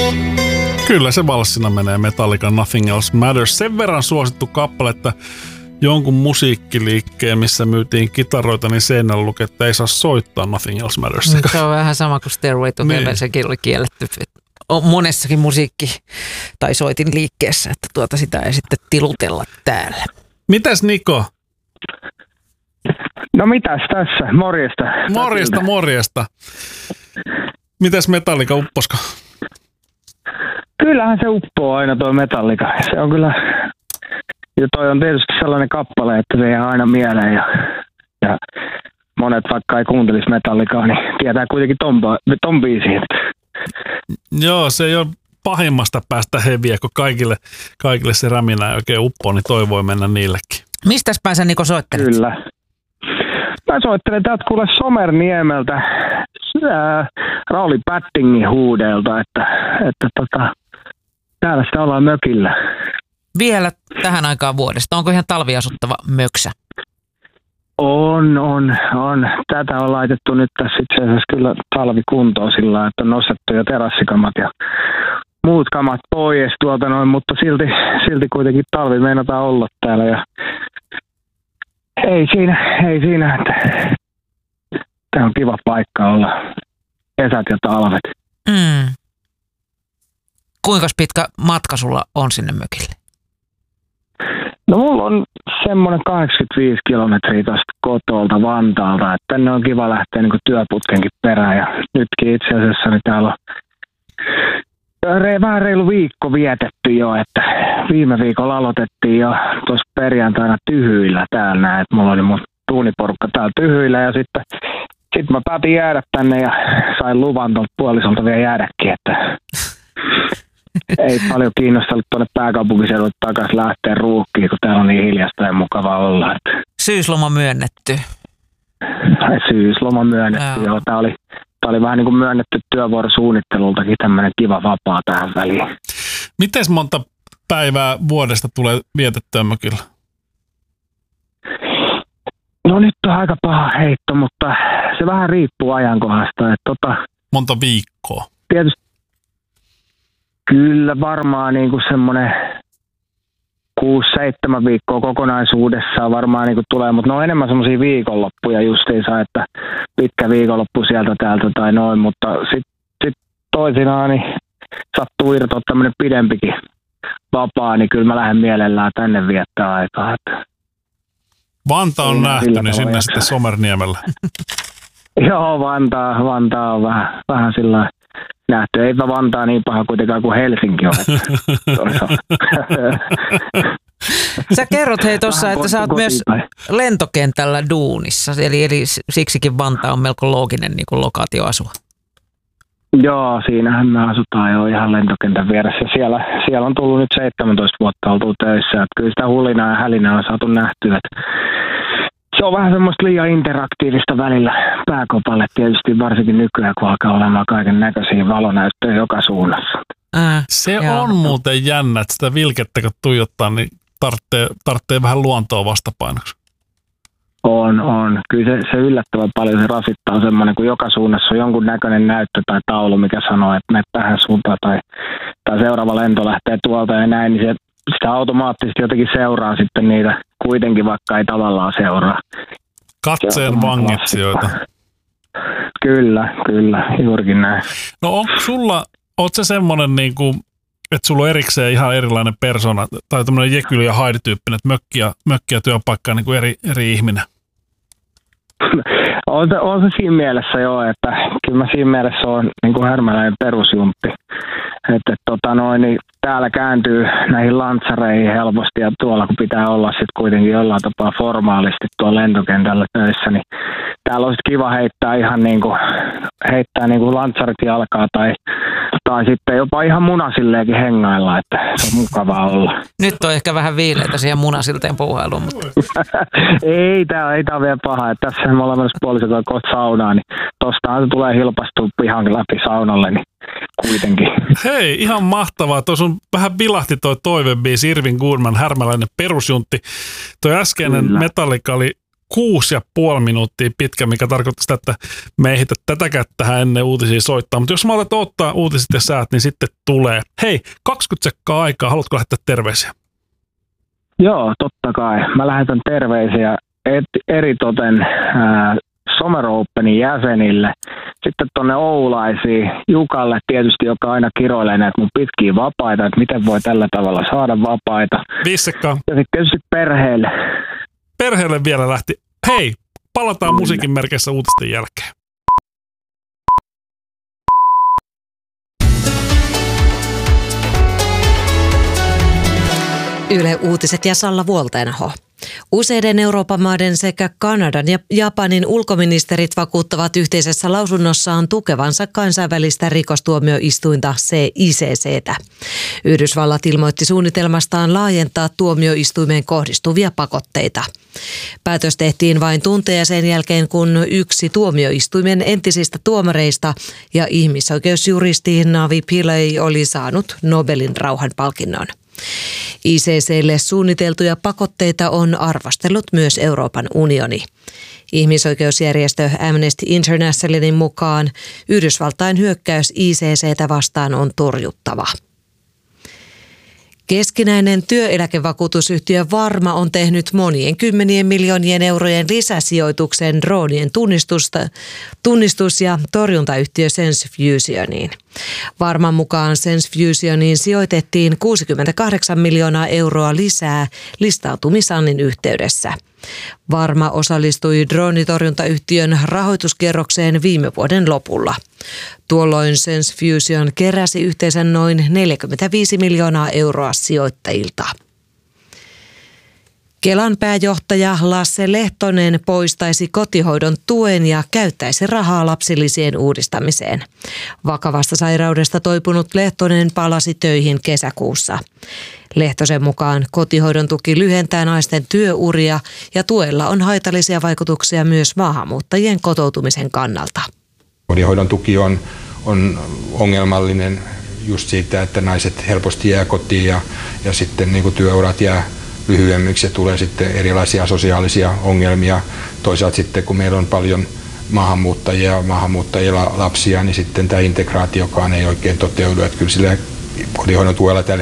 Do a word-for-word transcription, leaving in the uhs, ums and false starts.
Kyllä se valssina menee Metallica Nothing Else Matters. Sen verran suosittu kappale, että jonkun musiikkiliikkeen, missä myytiin kitaroita, niin seinällä luki, että ei saa soittaa Nothing Else Matters. Se on vähän sama kuin Stairway to Heaven, niin. Sekin oli kielletty on monessakin musiikki- tai soitin liikkeessä, että tuota sitä ei sitten tilutella täällä. Mitäs Niko? No mitäs tässä? Morjesta. Morjesta, morjesta. Mitäs Metallica upposko? Kyllähän se uppoo aina tuo Metallica. Se on kyllä, ja toi on tietysti sellainen kappale, että se jää aina mieleen ja, ja monet vaikka ei kuuntelisi Metallicaa, niin tietää kuitenkin ton, ton biisin. Joo, se ei ole pahimmasta päästä heviä, kun kaikille, kaikille se räminä ei oikein uppoo, niin toi voi mennä niillekin. Mistäs päin sä Niko soittelet? Kyllä. Mä soittelen täältä kuule Somerniemeltä ää, Rauli Pättingin huudelta, että, että tota, täällä sitä ollaan mökillä. Vielä tähän aikaan vuodesta. Onko ihan talviasuttava möksä? On, on, on. Tätä on laitettu nyt tässä itse asiassa kyllä talvikuntoon sillä lailla, että on nostettu jo terassikamat ja muut kamat pois tuolta noin, mutta silti, silti kuitenkin talvi meinataan olla täällä ja ei siinä, ei siinä, että tämä on kiva paikka olla kesät ja talvet. Mm. Kuinka pitkä matka sulla on sinne mökille? No mulla on semmoinen kahdeksankymmentäviisi kilometriä tuosta kotolta Vantaalta, että tänne on kiva lähteä niin kuin työputkenkin perään ja nytkin itse asiassa niin täällä on re, vähän reilu viikko vietetty jo, että viime viikolla aloitettiin jo tuossa perjantaina Tyhyillä täällä, että mulla oli mun tuuniporukka täällä Tyhyillä ja sitten sit mä päätin jäädä tänne ja sain luvan tuolta puolisolta vielä jäädäkin, että ei paljon kiinnostanut tuonne pääkaupunkiseudulle takaisin lähteä ruuhkiin, kun täällä on niin hiljasta ja mukava olla. Että syysloma myönnetty. Syysloma myönnetty, joo. Tää oli, tää oli vähän niin kuin myönnetty työvuorosuunnittelultakin tämmöinen kiva vapaa tähän väliin. Miten monta päivää vuodesta tulee vietettyä mökillä? No nyt on aika paha heitto, mutta se vähän riippuu ajankohdasta. Että tota, monta viikkoa? Tietysti kyllä varmaan niin kuin semmoinen kuusi seitsemän viikkoa kokonaisuudessaan varmaan niin kuin tulee, mutta ne on enemmän semmoisia viikonloppuja justiinsa, että pitkä viikonloppu sieltä täältä tai noin, mutta sitten sit toisinaan niin sattuu irtoa tämmöinen pidempikin vapaa, niin kyllä mä lähden mielellään tänne viettää aikaa. Että Vantaa on nähty, niin sinne sitten Somerniemellä. Joo, Vantaa, Vantaa on vähän, vähän sillä nähty. Eipä Vantaa niin paha kuitenkaan kuin Helsinki on. Sä kerrot hei tuossa, että sä oot myös lentokentällä duunissa, eli, eli siksikin Vantaa on melko looginen niin kuin lokaatio asua. Joo, siinähän me asutaan jo ihan lentokentän vieressä. Siellä, siellä on tullut nyt seitsemäntoista vuotta oltu töissä. Että kyllä sitä hulinaa ja hälinää on saatu nähtyä. Se on vähän semmoista liian interaktiivista välillä pääkopalle tietysti, varsinkin nykyään, kun alkaa olemaan kaiken näköisiä valonäyttöjä joka suunnassa. Äh, se joo. on muuten jännä, että sitä vilkettä kun tuijottaa, niin tarvitsee, tarvitsee vähän luontoa vastapainoksi. On, on. Kyllä se, se yllättävän paljon se rasittaa semmoinen, kun joka suunnassa on jonkun näköinen näyttö tai taulu, mikä sanoo, että mene tähän suuntaan tai, tai seuraava lento lähtee tuolta ja näin, niin se, sitä automaattisesti jotenkin seuraa sitten niitä kuitenkin, vaikka ei tavallaan seuraa. Katseen vangitsijoita. Kyllä, kyllä, juurikin näin. No onko sulla, oot se semmoinen niin kuin, että sulla on erikseen ihan erilainen persona tai tämmöinen Jekyll ja Hyde-tyyppinen, että mökki ja, mökki ja työpaikka on niin kuin eri, eri ihminen? On se, on se siinä mielessä joo, että kyllä mä siinä mielessä on niin kuin härmäläinen perusjumppi. Että tota noin, niin täällä kääntyy näihin lantsareihin helposti ja tuolla kun pitää olla sitten kuitenkin jollain tapaa formaalisti tuolla lentokentällä töissä, niin täällä olisi kiva heittää ihan niin kuin, heittää niin kuin lantsarit jalkaa tai, tai sitten jopa ihan munasilleenkin hengailla, että se on mukavaa olla. Nyt on ehkä vähän viileitä siihen munasilteen puuhailuun. Mutta ei, tää, ei tää ole vielä paha. Että tässä me ollaan menossa puolisotaan kohta saunaan, niin tostahan se tulee hilpastua pihan läpi saunalle, niin kuitenkin. Hei, ihan mahtavaa. Tuossa on vähän vilahti toi toivebiisi Irvin Goodman, härmäläinen perusjuntti. Toi äskeinen Kyllä. Metallica oli kuusi ja puoli minuuttia pitkä, mikä tarkoittaa sitä, että me ei ehditä tätäkään tähän ennen uutisia soittaa. Mutta jos mä aletaan ottaa uutiset ja säät, niin sitten tulee. Hei, kaksikymmentä sekkaa aikaa, haluatko lähettää terveisiä? Joo, totta kai. Mä lähetän terveisiä et, eritoten äh, Summer Openin jäsenille. Sitten tuonne Oulaisiin Jukalle tietysti, joka aina kiroilee näitä mun pitkiä vapaita, että miten voi tällä tavalla saada vapaita. Viisi sekkaa. Ja sitten tietysti perheelle. Perheelle vielä lähti. Hei, palataan musiikin merkeissä uutisten jälkeen. Yle Uutiset ja Salla Vuolteenaho. Useiden Euroopan maiden sekä Kanadan ja Japanin ulkoministerit vakuuttavat yhteisessä lausunnossaan tukevansa kansainvälistä rikostuomioistuinta I C C:tä. Yhdysvallat ilmoitti suunnitelmastaan laajentaa tuomioistuimeen kohdistuvia pakotteita. Päätös tehtiin vain tunteja sen jälkeen, kun yksi tuomioistuimen entisistä tuomareista ja ihmisoikeusjuristi Navi Pillay oli saanut Nobelin rauhanpalkinnon. I C C:lle suunniteltuja pakotteita on arvostellut myös Euroopan unioni. Ihmisoikeusjärjestö Amnesty Internationalin mukaan Yhdysvaltain hyökkäys I C C:tä vastaan on torjuttava. Keskinäinen työeläkevakuutusyhtiö Varma on tehnyt monien kymmenien miljoonien eurojen lisäsijoituksen droonien tunnistusta, tunnistus- ja torjuntayhtiö SenseFusioniin. Varman mukaan SenseFusioniin sijoitettiin kuusikymmentäkahdeksan miljoonaa euroa lisää listautumisannin yhteydessä. Varma osallistui droonitorjuntayhtiön rahoituskierrokseen viime vuoden lopulla. Tuolloin SenseFusion keräsi yhteensä noin neljäkymmentäviisi miljoonaa euroa sijoittajilta. Kelan pääjohtaja Lasse Lehtonen poistaisi kotihoidon tuen ja käyttäisi rahaa lapsilisien uudistamiseen. Vakavasta sairaudesta toipunut Lehtonen palasi töihin kesäkuussa. Lehtosen mukaan kotihoidon tuki lyhentää naisten työuria ja tuella on haitallisia vaikutuksia myös maahanmuuttajien kotoutumisen kannalta. Kotihoidon tuki on, on ongelmallinen just siitä, että naiset helposti jää kotiin ja, ja sitten niin kuin työurat jää lyhyemmiksi ja tulee sitten erilaisia sosiaalisia ongelmia. Toisaalta sitten kun meillä on paljon maahanmuuttajia ja maahanmuuttajilla lapsia, niin sitten tämä integraatiokaan ei oikein toteudu. Että kyllä sillä kotihoidon tuella tällä